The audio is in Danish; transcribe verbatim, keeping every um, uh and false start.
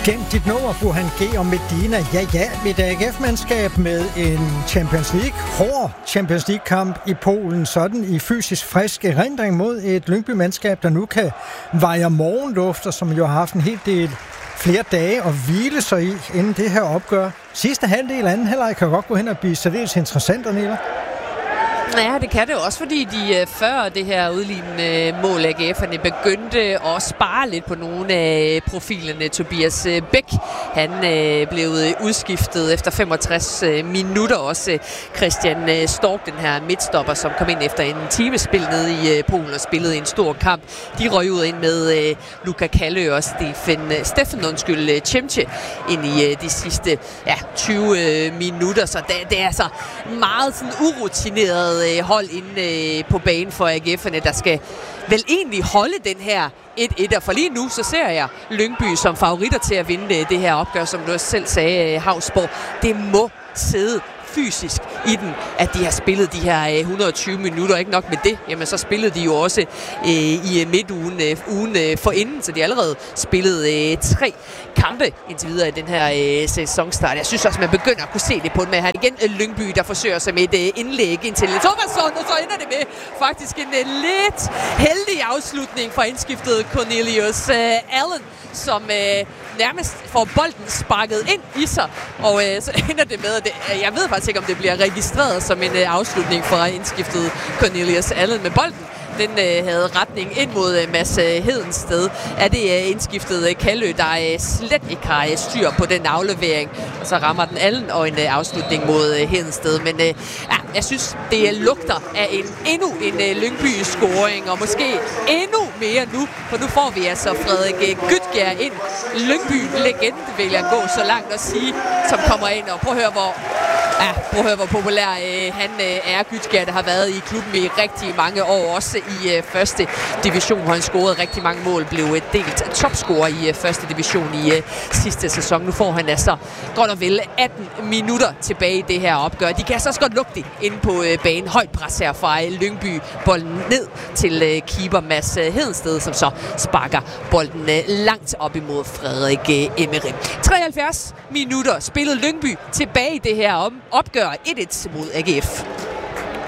Gennem dit nummer, Burhan G. og Medina. Ja, ja, et A G F-mandskab med en Champions League, hård Champions League-kamp i Polen. Sådan i fysisk frisk erindring mod et Lyngby-mandskab, der nu kan veje morgenluft, og som jo har haft en hel del flere dage at hvile sig i, inden det her opgør. Sidste halvdel, anden halvleg kan godt gå hen og blive særdeles interessant, Daniela. Ja, det kan det også, fordi de før det her udlignende mål, A G F'erne begyndte at spare lidt på nogle af profilerne. Tobias Bæk, han blev udskiftet efter femogtres minutter. Også Christian Stork, den her midtstopper, som kom ind efter en time spil nede i Polen og spillede en stor kamp. De røg ud ind med Luka Kallø og Steffen, Steffen undskyld, Chemche ind i de sidste ja, tyve minutter. Så det, det er altså meget sådan urutineret hold inde på banen for A G F'erne, der skal vel egentlig holde den her et-et. For lige nu, så ser jeg Lyngby som favoritter til at vinde det her opgør, som du også selv sagde, Hausborg. Det må sidde fysisk i den, at de har spillet de her et hundrede og tyve minutter. Ikke nok med det, jamen så spillede de jo også øh, i midtugen øh, ugen øh, forinden, så de allerede spillede øh, tre kampe indtil videre i den her øh, sæsonstart. Jeg synes også, man begynder at kunne se det på den med her. Igen øh, Lyngby, der forsøger sig med et øh, indlæg ind til Thomasson, og så ender det med faktisk en øh, lidt heldig afslutning fra indskiftet Cornelius øh, Allen, som øh, nærmest får bolden sparket ind i sig, og øh, så ender det med, at det, jeg ved faktisk ikke, om det bliver registreret som en øh, afslutning fra indskiftet Cornelius Allen med bolden. Den øh, havde retning ind mod øh, Mads øh, Hedensted. Er det øh, indskiftet øh, Kallø, der øh, slet ikke har øh, styr på den aflevering, og så rammer den Allen og en øh, afslutning mod øh, Hedensted. Men øh, ja, jeg synes, det øh, lugter af en endnu en øh, Lyngby-scoring, og måske endnu mere nu, for nu får vi altså Frederik øh, Gytgær ind. Lyngby-legende vil jeg gå så langt at sige, som kommer ind, og prøv at høre, hvor Ja, prøv at høre, hvor populær øh, han øh, er. Gytgær, der har været i klubben i rigtig mange år, også i øh, første division, hvor han scorede rigtig mange mål, blev øh, delt topscorer i øh, første division i øh, sidste sæson. Nu får han altså godt og vel atten minutter tilbage i det her opgør. De kan altså også godt lukke det inde på øh, banen. Højt pres her fra øh, Lyngby. Bolden ned til øh, keeper Mads øh, Hedensted, som så sparker bolden øh, langt op imod Frederik øh, Emery. treoghalvfjerds minutter spillede Lyngby tilbage i det her om opgør et-et mod A G F.